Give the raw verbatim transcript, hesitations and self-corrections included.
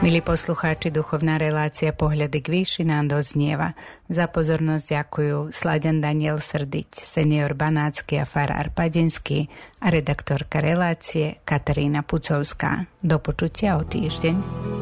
Milí poslucháči, duchovná relácia Pohľady k výši nám doznieva. Za pozornosť ďakujú Slaďan Daniel Srdiť, senior Banácky a farár Padinský a redaktorka relácie Katarína Pucovská. Do počutia o týždeň.